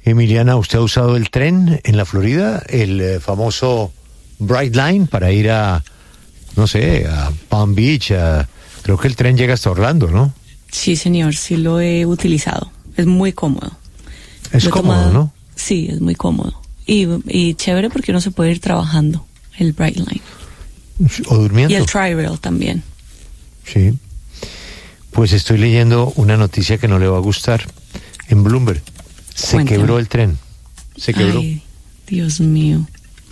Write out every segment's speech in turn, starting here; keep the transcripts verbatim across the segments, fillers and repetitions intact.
Emiliana, ¿usted ha usado el tren en la Florida, el eh, famoso Bright Line, para ir a, no sé, a Palm Beach? A, creo que el tren llega hasta Orlando, ¿no? Sí, señor, sí lo he utilizado. Es muy cómodo. Es Lo he cómodo, tomado- ¿no? Sí, es muy cómodo. Y, y chévere porque uno se puede ir trabajando, el Bright Line. O durmiendo. Y el Tri-Rail también. Sí. Pues estoy leyendo una noticia que no le va a gustar. En Bloomberg se Cuénteme. quebró el tren. Se quebró. Ay, Dios mío.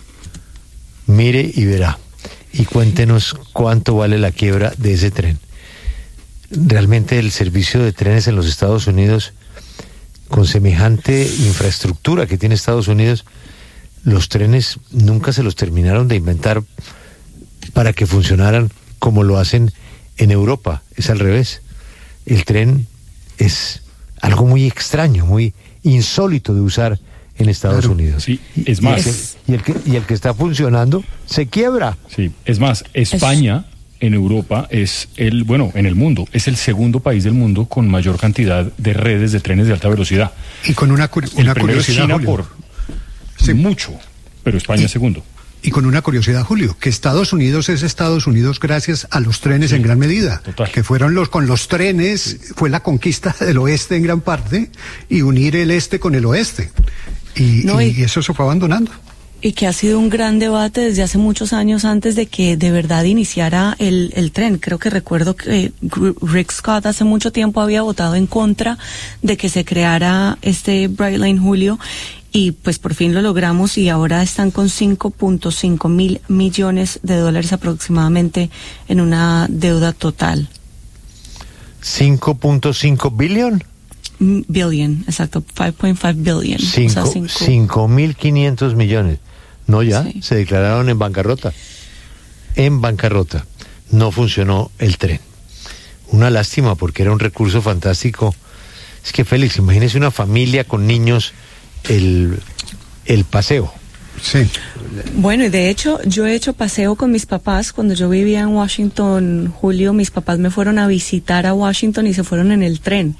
Mire y verá. Y cuéntenos cuánto vale la quiebra de ese tren. Realmente el servicio de trenes en los Estados Unidos, con semejante infraestructura que tiene Estados Unidos, los trenes nunca se los terminaron de inventar para que funcionaran como lo hacen en Europa. Es al revés. El tren es algo muy extraño, muy insólito de usar en Estados Claro, Unidos. sí, Y- es y más. el que- Y el, que, y el que está funcionando se quiebra. Sí, es más, España en Europa es el, bueno, en el mundo, es el segundo país del mundo con mayor cantidad de redes de trenes de alta velocidad. Y con una, curi- El una primero es curiosidad, China Julio. por Sí. mucho, pero España es segundo. Y con una curiosidad, Julio, que Estados Unidos es Estados Unidos gracias a los trenes en gran medida. total. Que fueron los, con los trenes, fue la conquista del oeste en gran parte, y unir el este con el oeste. Y, No, y y- eso se fue abandonando. Y que ha sido un gran debate desde hace muchos años antes de que de verdad iniciara el, el tren. Creo que recuerdo que Gr- Rick Scott hace mucho tiempo había votado en contra de que se creara este Bright Line, Julio, y pues por fin lo logramos y ahora están con cinco punto cinco mil millones de dólares aproximadamente en una deuda total. cinco punto cinco billón. Mm, Billion, exacto, cinco punto cinco billion. O sea, cinco- cinco mil quinientos millones. No, ya, Sí. se declararon en bancarrota. En bancarrota. No funcionó el tren. Una lástima porque era un recurso fantástico. Es que, Félix, imagínese una familia con niños, el, el paseo. Sí. Bueno, y de hecho, yo he hecho paseo con mis papás. Cuando yo vivía en Washington, Julio, mis papás me fueron a visitar a Washington y se fueron en el tren.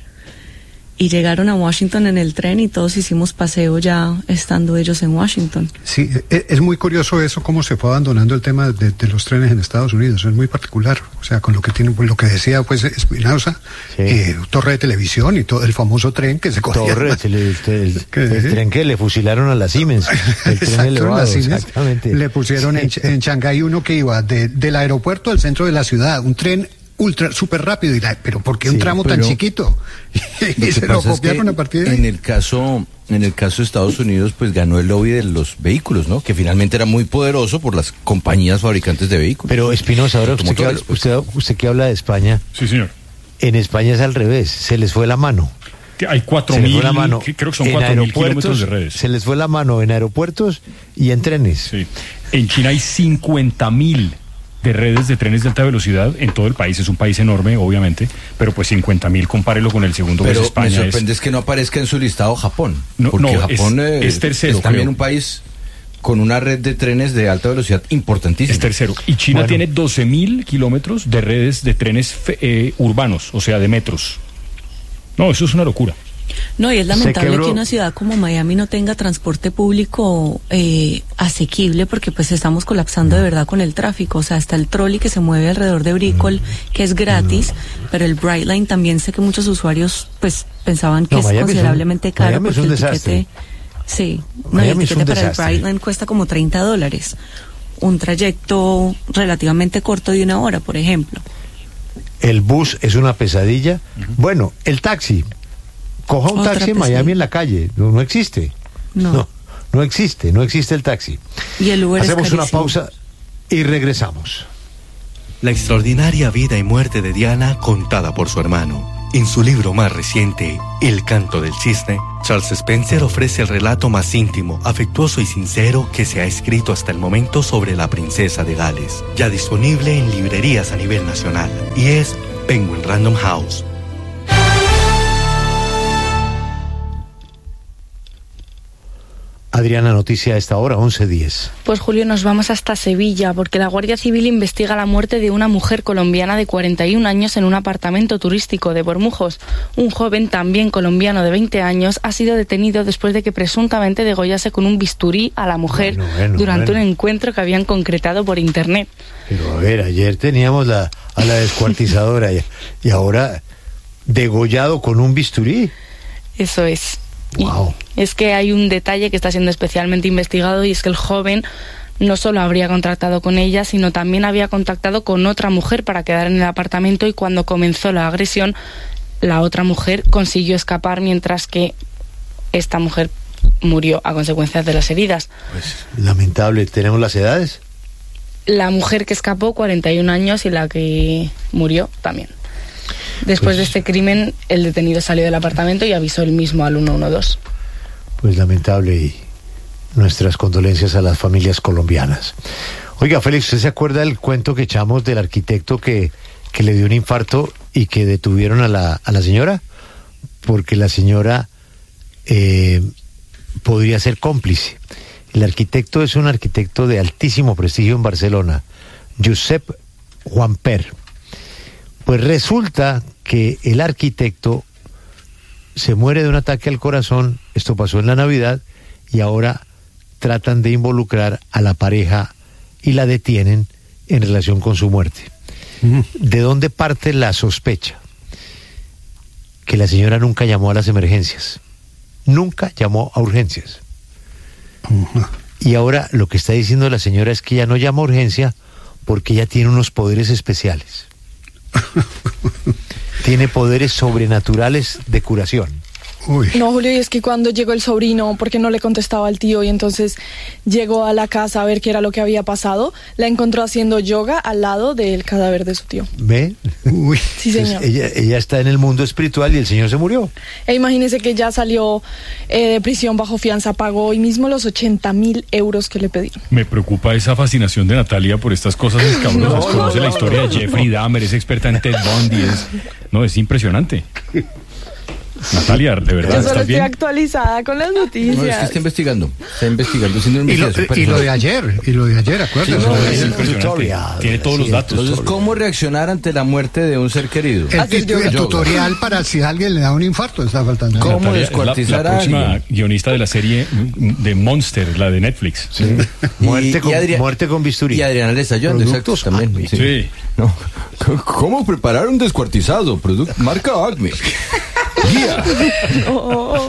Y llegaron a Washington en el tren y todos hicimos paseo ya estando ellos en Washington. Sí, e- es muy curioso eso, cómo se fue abandonando el tema de, de los trenes en Estados Unidos. Es muy particular. O sea, con lo que tiene, pues, lo que decía pues Espinosa, Sí. eh, torre de televisión y todo el famoso tren que se cogía. Torre, el, el- el- ¿Qué? el tren que le fusilaron a la Siemens. El tren Exacto, elevado, las Siemens. exactamente. Le pusieron en, Sí. en Shanghái uno que iba de- del aeropuerto al centro de la ciudad, un tren ultra, súper rápido. Y la, pero ¿por qué un Sí, tramo tan pero chiquito? Lo y que se lo pasa es copiaron que a partir de ahí. en el caso en el caso de Estados Unidos pues ganó el lobby de los vehículos, ¿no? Que finalmente era muy poderoso por las compañías fabricantes de vehículos. Pero Espinosa, ahora usted que, habla, Automotores, pues. usted, usted que habla de España, Sí, señor. en España es al revés, se les fue la mano. Que hay cuatro Se les mil, fue la mano que- creo que son en cuatro mil aeropuertos, kilómetros de redes. se les fue la mano en aeropuertos y en trenes. Sí. En China hay cincuenta mil de redes de trenes de alta velocidad en todo el país. Es un país enorme, obviamente, pero pues cincuenta mil, compárelo con el segundo, Pero pues España me sorprende es... es que no aparezca en su listado Japón. No, porque no, Japón es- eh, es tercero, también creo. un país con una red de trenes de alta velocidad importantísima. Es tercero. Y China Bueno. tiene doce mil kilómetros de redes de trenes fe- eh, urbanos, o sea, de metros. No, eso es una locura. No, y es lamentable quebró. que una ciudad como Miami no tenga transporte público eh, asequible porque pues estamos colapsando de verdad con el tráfico. O sea, está el trolley que se mueve alrededor de Brickell, que es gratis, pero el Bright Line también sé que muchos usuarios pues pensaban que No, es Miami es un- considerablemente caro Miami es porque un el desastre. tiquete... Sí, no, y el Miami es tiquete un para el desastre. Bright Line cuesta como treinta dólares. Un trayecto relativamente corto de una hora, por ejemplo. El bus es una pesadilla. Bueno, el taxi. Coja un Otra taxi en pesadilla. Miami en la calle. No, no existe. No. no. No existe, no existe el taxi. Y el Uber es Hacemos una carísimo. pausa y regresamos. La extraordinaria vida y muerte de Diana contada por su hermano. En su libro más reciente, El canto del cisne, Charles Spencer ofrece el relato más íntimo, afectuoso y sincero que se ha escrito hasta el momento sobre la princesa de Gales, ya disponible en librerías a nivel nacional, y es Penguin Random House. Adriana, noticia a esta hora, once diez. Pues Julio, nos vamos hasta Sevilla, porque la Guardia Civil investiga la muerte de una mujer colombiana de cuarenta y un años en un apartamento turístico de Bormujos. Un joven, también colombiano de veinte años, ha sido detenido después de que presuntamente degollase con un bisturí a la mujer bueno, bueno, durante bueno. un encuentro que habían concretado por internet. Pero a ver, ayer teníamos la, a la descuartizadora y, y ahora degollado con un bisturí. Eso es. Wow. Y es que hay un detalle que está siendo especialmente investigado, y es que el joven no solo habría contactado con ella, sino también había contactado con otra mujer para quedar en el apartamento, y cuando comenzó la agresión, la otra mujer consiguió escapar, mientras que esta mujer murió a consecuencias de las heridas. Pues lamentable. ¿Tenemos las edades? La mujer que escapó, cuarenta y un años, y la que murió también. Después Pues- de este crimen, el detenido salió del apartamento y avisó él mismo al uno uno dos. Pues lamentable, y nuestras condolencias a las familias colombianas. Oiga, Félix, ¿usted se acuerda del cuento que echamos del arquitecto que, que le dio un infarto y que detuvieron a la, a la señora? Porque la señora eh, podría ser cómplice. El arquitecto es un arquitecto de altísimo prestigio en Barcelona, Josep Juanper. Pues resulta que el arquitecto se muere de un ataque al corazón, esto pasó en la Navidad, y ahora tratan de involucrar a la pareja y la detienen en relación con su muerte. ¿De dónde parte la sospecha? Que la señora nunca llamó a las emergencias, nunca llamó a urgencias. Y ahora lo que está diciendo la señora es que ella no llama a urgencia porque ella tiene unos poderes especiales. Tiene poderes sobrenaturales de curación. Uy. No, Julio, y es que cuando llegó el sobrino, porque no le contestaba al tío, y entonces llegó a la casa a ver qué era lo que había pasado, la encontró haciendo yoga al lado del cadáver de su tío. ¿Ve? Uy. Sí, señor. Entonces, ella, ella está en el mundo espiritual y el señor se murió. E imagínese que ya salió eh, de prisión bajo fianza, pagó hoy mismo los ochenta mil euros que le pedieron. Me preocupa esa fascinación de Natalia por estas cosas escabrosas. No, no, Conoce no, la no, historia no, de Jeffrey Dahmer, es experta en Ted Bundy. Es, no, es impresionante. Natalia, de verdad, Yo solo ¿estás estoy bien? actualizada con las No, es que noticias. está investigando. Está investigando, haciendo una Y lo, investigación y lo de personal. ayer, y lo de ayer, acuérdate. Sí, no, Lo de es ayer. impresionante. tutorial. Tiene todos los Sí, datos. Entonces, ¿cómo reaccionar ante la muerte de un ser querido? El, Hacer el- yoga. el tutorial para si a alguien le da un infarto está faltando. ¿Cómo Natalia es la- descuartizar la, a próxima alguien? guionista de la serie de Monster, la de Netflix. Sí. Muerte, con, Adrián- muerte con bisturí. Y Adriana le está ayudando, exacto, Productos también. Acme. Sí. No. C- ¿Cómo preparar un descuartizado? Product marca Acme. Guía. Oh,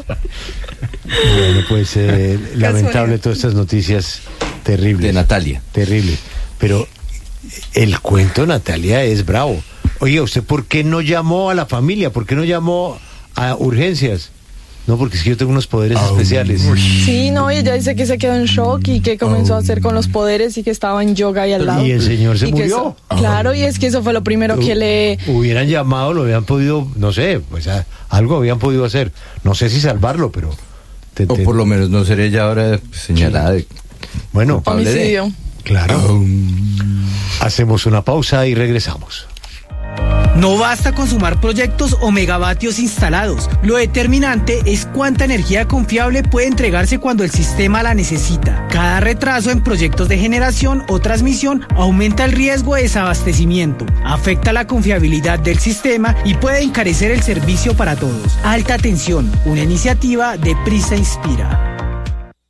Bueno, pues eh, lamentable todas estas noticias terribles. De Natalia. Terrible. Pero el cuento de Natalia es bravo. Oye, ¿usted por qué no llamó a la familia? ¿Por qué no llamó a urgencias? No, porque es que yo tengo unos poderes especiales. sí, no, y ella dice que se quedó en shock y que comenzó a hacer con los poderes y que estaba en yoga ahí al lado. Y el señor se Y que murió. eso- claro, y es que eso fue lo primero que le... Hubieran llamado, lo habían podido, no sé, pues a- algo habían podido hacer. No sé si salvarlo, pero... te- O te- por lo menos no seré ya ahora señalada de... Bueno, culpable de- Homicidio. claro. Hacemos una pausa y regresamos. No basta con sumar proyectos o megavatios instalados. Lo determinante es cuánta energía confiable puede entregarse cuando el sistema la necesita. Cada retraso en proyectos de generación o transmisión aumenta el riesgo de desabastecimiento, afecta la confiabilidad del sistema y puede encarecer el servicio para todos. Alta tensión, una iniciativa de Prisa Inspira.